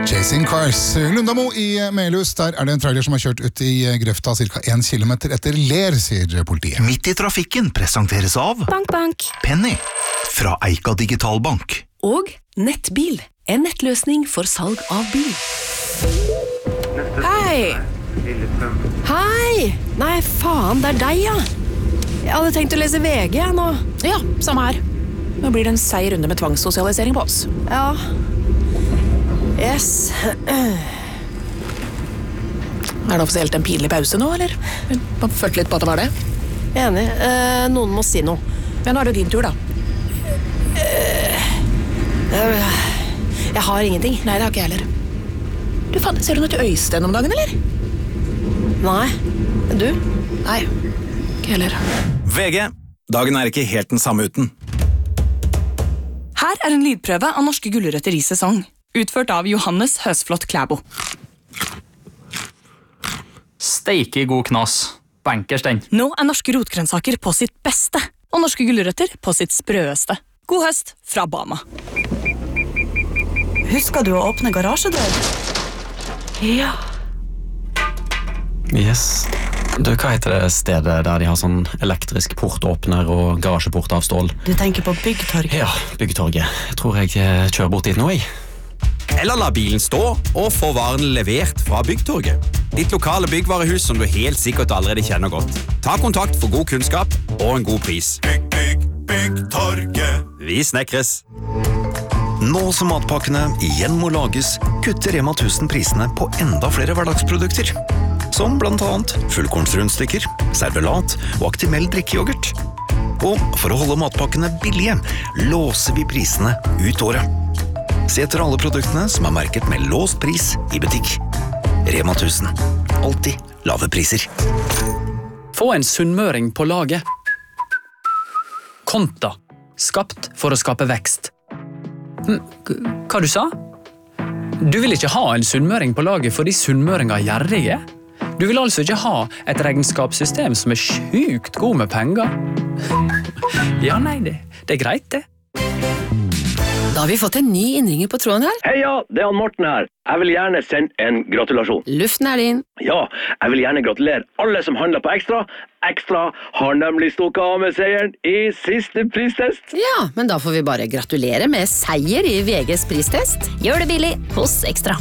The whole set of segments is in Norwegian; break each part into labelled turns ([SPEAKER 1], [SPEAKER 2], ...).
[SPEAKER 1] Chasing Cars. Lundamo i Melhus, der det en trailer som har kjørt ut i grøfta ca. 1 kilometer etter Ler, sier politiet.
[SPEAKER 2] Midt i trafikken presenteres av
[SPEAKER 3] Bank, bank.
[SPEAKER 2] Penny fra Eika Digitalbank.
[SPEAKER 3] Og Nettbil, en nettløsning for salg av bil. Hei! Hei! Nei, faen, det deg, ja. Jeg hadde tenkt å lese VG nå.
[SPEAKER 4] Ja, samme her. Nå blir det en seig runde med tvangssosialisering på oss.
[SPEAKER 3] Ja. Yes.
[SPEAKER 4] Er det offisielt en pinlig pause nå, eller? Man følte litt på at det var det.
[SPEAKER 3] Enig. Noen må si noe.
[SPEAKER 4] Men nå er det din tur, da.
[SPEAKER 3] Jeg har ingenting.
[SPEAKER 4] Nei, det har ikke jeg heller. Du, faen, ser du noe til Øystein om dagen, eller?
[SPEAKER 3] Nei. Du?
[SPEAKER 4] Nei, ikke heller.
[SPEAKER 5] VG. Dagen er ikke helt den samme uten.
[SPEAKER 6] Her er en lydprøve av norske gulrøtter i sesong, utført av Johannes Høsflot Klæbo.
[SPEAKER 7] Steike god knas. Bankers den.
[SPEAKER 6] Nå er norske rotgrønnsaker på sitt beste, og norske gulrøtter på sitt sprøeste. God høst fra Bama.
[SPEAKER 8] Husker du å åpne garasjedør?
[SPEAKER 3] Ja.
[SPEAKER 9] Yes. Du, hva heter det stedet der de har sånn elektrisk portåpner og garasjeport av stål?
[SPEAKER 8] Du tenker på Byggtorget?
[SPEAKER 9] Ja, Byggtorget. Jeg tror jeg kjører bort dit nå, jeg.
[SPEAKER 5] Eller la bilen stå og få varen levert fra Byggtorget. Ditt lokale byggvarehus som du helt sikkert allerede kjenner godt. Ta kontakt for god kunnskap og en god pris. Byggtorget. Vi snekres.
[SPEAKER 2] Nå som matpakkene igjen må lages, kutter Rema 1000 prisene på enda flere hverdagsprodukter. Som blant annet fullkornsrundstykker, servelat og Actimel drikkejoghurt. Og for å holde matpakkene billige, låser vi prisene ut året. Se etter alle produktene som er merket med låst pris i butikk. Rema 1000. Alltid lave priser.
[SPEAKER 7] Få en sunnmøring på laget. Konta. Skapt for å skape vekst. Hva du sa? Du vil ikke ha en sunnmøring på laget fordi sunnmøringer er gjerrige? Du vil altså ikke ha et regnskapssystem som er sjukt god med penger? Ja, nei, det er greit, det.
[SPEAKER 3] Da har vi fått en ny innringer på tråden her.
[SPEAKER 10] Heia, det er han Morten her. Jeg vil gjerne sende en gratulasjon.
[SPEAKER 3] Luften er din.
[SPEAKER 10] Ja, jeg vil gjerne gratulere alle som handler på Ekstra. Ekstra har nemlig stukket av med seieren i siste pristest.
[SPEAKER 3] Ja, men da får vi bare gratulere med seier i VGs pristest. Gjør det billig hos Ekstra.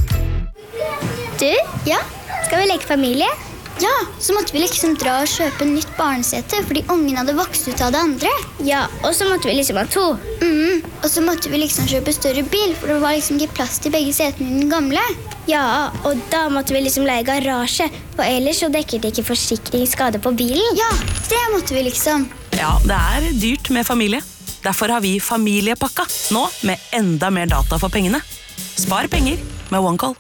[SPEAKER 11] Du, ja, skal vi leke familie? Ja, så måtte vi liksom dra og kjøpe nytt barnesete, fordi ungen hadde vokst ut av det andre. Ja, og så måtte vi liksom ha 2. Og så måtte vi liksom kjøpe større bil, for det var liksom ikke plass til begge setene i den gamle. Ja, og da måtte vi liksom leie garasje, for ellers så dekket ikke forsikringsskade på bilen. Ja, det måtte vi liksom.
[SPEAKER 12] Ja, det er dyrt med familie. Derfor har vi familiepakka, nå med enda mer data for pengene. Spar penger med OneCall.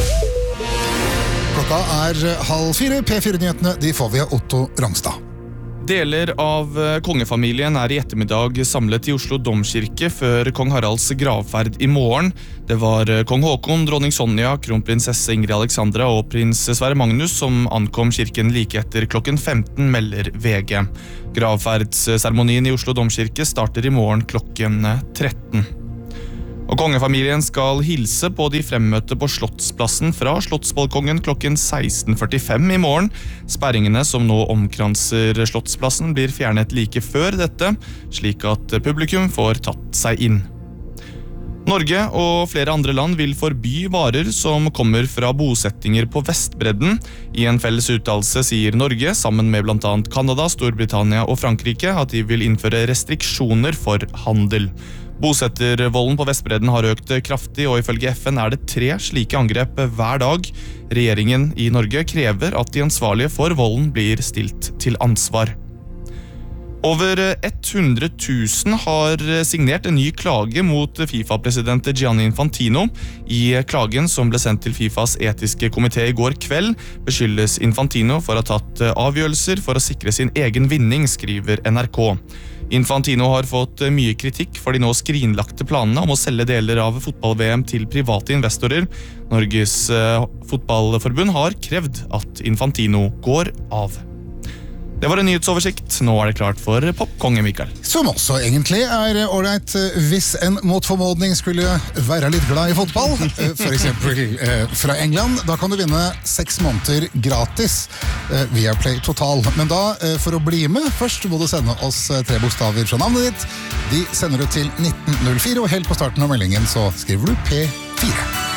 [SPEAKER 1] Klokka er 3:30. P4-nyhetene de får vi av Otto Ramstad.
[SPEAKER 13] Deler av kongefamilien er i ettermiddag samlet i Oslo Domkirke før kong Haralds gravferd i morgen. Det var kong Håkon, dronning Sonja, kronprinsesse Ingrid Alexandra og prins Sverre Magnus som ankom kirken like etter klokken 15, melder VG. Gravferdsseremonien i Oslo Domkirke starter i morgen klokken 13. Og kongefamilien skal hilse på de fremmøtte på Slottsplassen fra Slottsbalkongen klokken 16:45 i morgen. Sperringene som nå omkranser Slottsplassen blir fjernet like før dette, slik at publikum får tatt seg inn. Norge og flere andre land vil forby varer som kommer fra bosettinger på Vestbredden. I en felles uttalelse sier Norge, sammen med blant annet Kanada, Storbritannia og Frankrike, at de vil innføre restriksjoner for handel. Bosettervolden på Vestbredden har økt kraftig, og ifølge FN er det 3 slike angrep hver dag. Regjeringen i Norge krever at de ansvarlige for volden blir stilt til ansvar. Over 100 000 har signert en ny klage mot FIFA-president Gianni Infantino. I klagen som ble sendt til FIFAs etiske komité i går kveld, beskyldes Infantino for å ha tatt avgjørelser for å sikre sin egen vinning, skriver NRK. Infantino har fått mye kritikk for de nå skrinlagte planene om å selge deler av fotball-VM til private investorer. Norges fotballforbund har krevd at Infantino går av. Det var en nyhetsoversikt. Nå er det klart for Popkonge, Mikael.
[SPEAKER 1] Som også egentlig ålreit hvis en mot formodning skulle være litt glad i fotball, for eksempel fra England. Da kan du vinne 6 måneder gratis via Play Total. Men da, for å bli med, først må du sende oss 3 bokstaver fra navnet ditt. De sender du til 1904, og helt på starten av meldingen så skriver du P4.